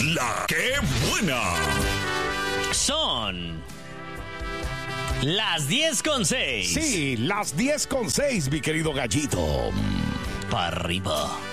La que buena. Son las 10:06. Sí, las 10:06, mi querido gallito. Para arriba.